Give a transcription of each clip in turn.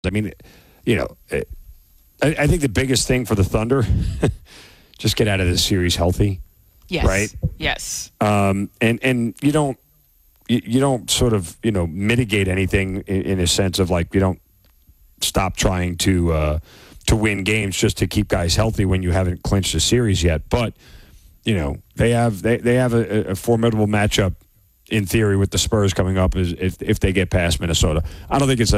I mean, I think the biggest thing for the Thunder, just get out of this series healthy. Yes. Right? Yes. And you don't sort of, mitigate anything in a sense of like you don't stop trying to win games just to keep guys healthy when you haven't clinched a series yet. But, they have a formidable matchup in theory with the Spurs coming up if they get past Minnesota. I don't think it's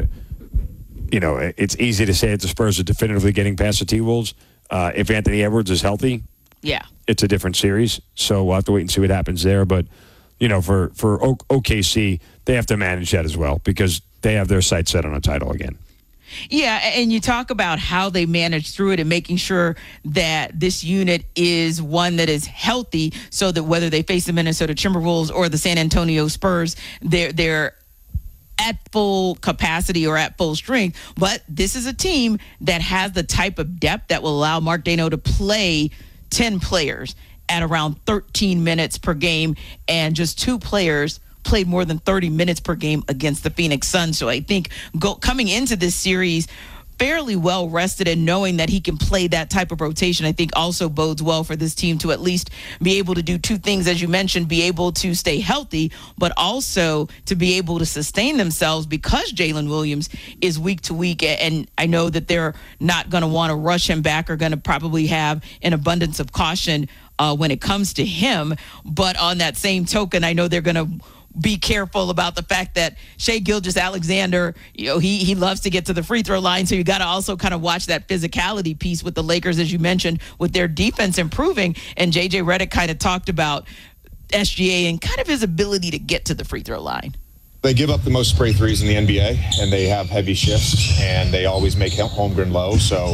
it's easy to say that the Spurs are definitively getting past the T-Wolves. If Anthony Edwards is healthy, yeah, it's a different series. So we'll have to wait and see what happens there. But, for OKC, they have to manage that as well because they have their sights set on a title again. Yeah, and you talk about how they manage through it and making sure that this unit is one that is healthy so that whether they face the Minnesota Timberwolves or the San Antonio Spurs, they're at full capacity or at full strength. But this is a team that has the type of depth that will allow Mark Daigneault to play 10 players at around 13 minutes per game, and just 2 players played more than 30 minutes per game against the Phoenix Suns. So I think coming into this series fairly well rested and knowing that he can play that type of rotation, I think also bodes well for this team to at least be able to do 2 things, as you mentioned, be able to stay healthy, but also to be able to sustain themselves because Jalen Williams is week to week. And I know that they're not going to want to rush him back or going to probably have an abundance of caution when it comes to him. But on that same token, I know they're going to be careful about the fact that Shai Gilgeous-Alexander, he loves to get to the free throw line. So you got to also kind of watch that physicality piece with the Lakers, as you mentioned, with their defense improving. And JJ Redick kind of talked about SGA and kind of his ability to get to the free throw line. They give up the most spray threes in the NBA, and they have heavy shifts, and they always make Holmgren low. So,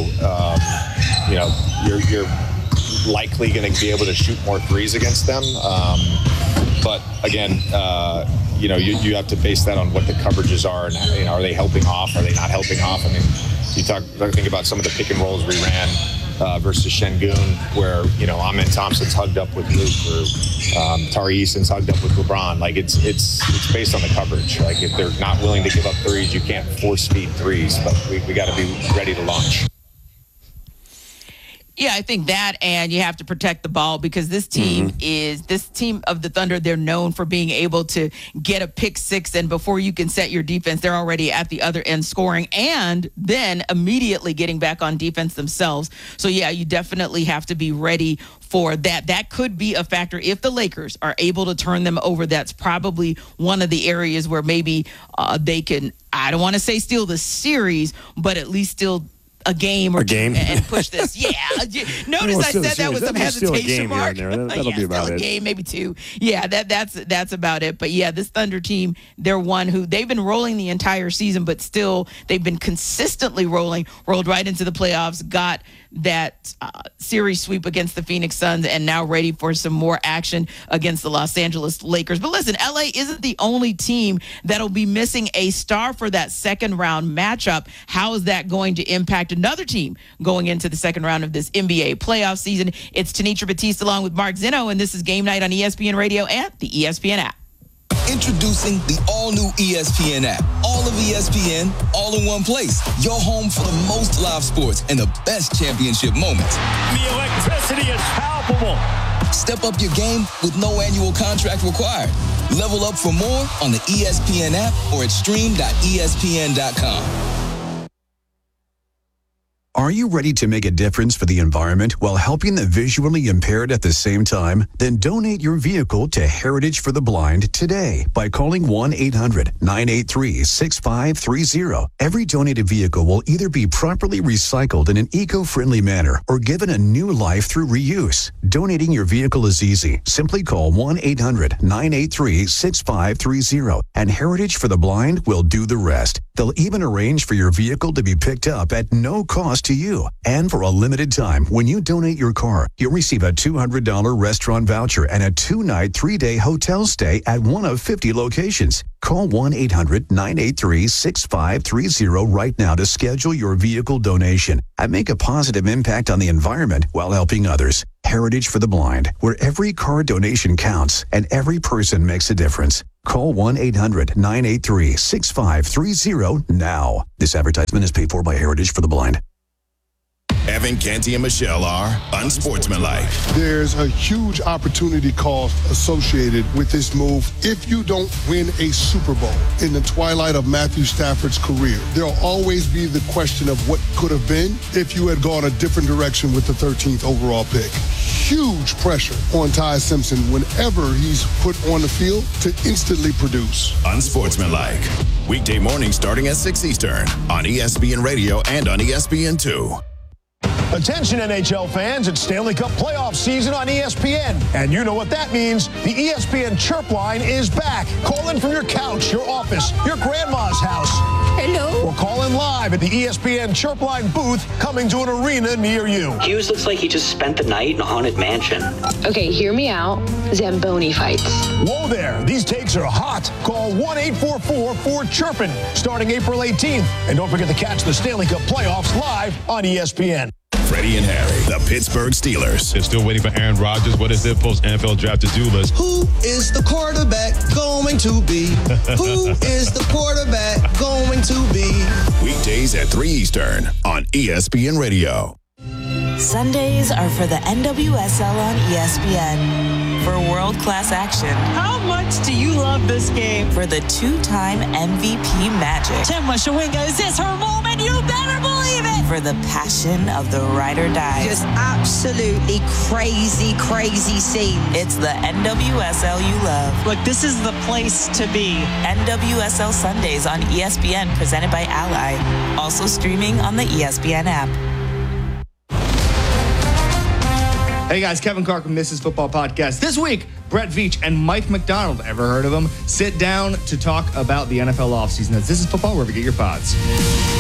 you're likely going to be able to shoot more threes against them. But again, you have to base that on what the coverages are, and are they helping off? Are they not helping off? I mean, think about some of the pick and rolls we ran versus Şengün, where Amen Thompson's hugged up with Luke, or Tari Eason's hugged up with LeBron. Like it's based on the coverage. Like if they're not willing to give up threes, you can't force feed threes. But we got to be ready to launch. Yeah, I think that, and you have to protect the ball because this team of the Thunder, they're known for being able to get a pick six, and before you can set your defense, they're already at the other end scoring and then immediately getting back on defense themselves. So, yeah, you definitely have to be ready for that. That could be a factor if the Lakers are able to turn them over. That's probably one of the areas where maybe they can, I don't want to say steal the series, but at least still a game and push this. Yeah. Notice I said that with some hesitation mark. That'll be about it. A game, maybe 2. Yeah, that's about it. But yeah, this Thunder team, they're one who they've been rolling the entire season, but still they've been consistently rolled right into the playoffs, got that series sweep against the Phoenix Suns, and now ready for some more action against the Los Angeles Lakers. But listen, LA isn't the only team that'll be missing a star for that second round matchup. How is that going to impact another team going into the second round of this NBA playoff season? It's Tenitra Batiste along with Mark Zinno, and this is Game Night on ESPN Radio and the ESPN app. Introducing the all-new ESPN app. All of ESPN, all in one place. Your home for the most live sports and the best championship moments. The electricity is palpable. Step up your game with no annual contract required. Level up for more on the ESPN app or at stream.espn.com. Are you ready to make a difference for the environment while helping the visually impaired at the same time? Then donate your vehicle to Heritage for the Blind today by calling 1-800-983-6530. Every donated vehicle will either be properly recycled in an eco-friendly manner or given a new life through reuse. Donating your vehicle is easy. Simply call 1-800-983-6530 and Heritage for the Blind will do the rest. They'll even arrange for your vehicle to be picked up at no cost to you. And for a limited time, when you donate your car, you'll receive a $200 restaurant voucher and a 2-night, 3-day hotel stay at one of 50 locations. Call 1-800-983-6530 right now to schedule your vehicle donation and make a positive impact on the environment while helping others. Heritage for the Blind, where every car donation counts and every person makes a difference. Call 1-800-983-6530 now. This advertisement is paid for by Heritage for the Blind. Evan, Canty, and Michelle are unsportsmanlike. There's a huge opportunity cost associated with this move. If you don't win a Super Bowl in the twilight of Matthew Stafford's career, there'll always be the question of what could have been if you had gone a different direction with the 13th overall pick. Huge pressure on Ty Simpson whenever he's put on the field to instantly produce. Unsportsmanlike. Weekday mornings starting at 6 Eastern on ESPN Radio and on ESPN2. Attention NHL fans, it's Stanley Cup playoff season on ESPN. And you know what that means. The ESPN Chirp line is back. Call in from your couch, your office, your grandma's house. Hello. Or call in live at the ESPN Chirp line booth coming to an arena near you. Hughes looks like he just spent the night in a haunted mansion. Okay, hear me out. Zamboni fights. Whoa there. These takes are hot. Call 1-844-4-CHIRPIN starting April 18th. And don't forget to catch the Stanley Cup playoffs live on ESPN. Freddie and Harry, the Pittsburgh Steelers. They're still waiting for Aaron Rodgers. What is their post-NFL draft to-do list? Who is the quarterback going to be? Who is the quarterback going to be? Weekdays at 3 Eastern on ESPN Radio. Sundays are for the NWSL on ESPN. For world-class action. How much do you love this game? For the 2-time MVP magic. Temwa Shawinga, is this her moment? You better believe it! For the passion of the ride or die. Just absolutely crazy, crazy scene. It's the NWSL you love. Look, this is the place to be. NWSL Sundays on ESPN, presented by Ally. Also streaming on the ESPN app. Hey guys, Kevin Clark from Mrs. Football Podcast. This week, Brett Veach and Mike McDonald, ever heard of them, sit down to talk about the NFL offseason. This is football, wherever you get your pods.